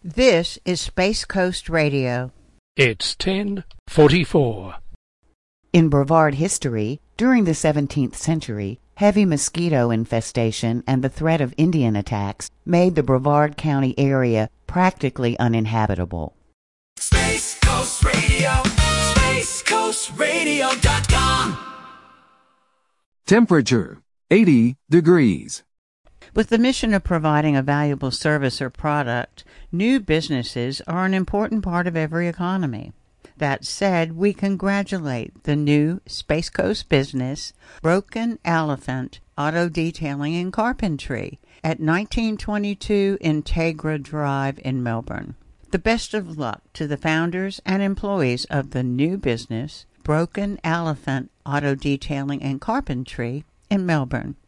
This is Space Coast Radio. It's 10:44. In Brevard history, during the 17th century, heavy mosquito infestation and the threat of Indian attacks made the Brevard County area practically uninhabitable. Space Coast Radio, spacecoastradio.com. Temperature, 80 degrees. With the mission of providing a valuable service or product, new businesses are an important part of every economy. That said, we congratulate the new Space Coast business, Broken Elephant Auto Detailing and Carpentry, at 1922 Integra Drive in Melbourne. The best of luck to the founders and employees of the new business, Broken Elephant Auto Detailing and Carpentry in Melbourne.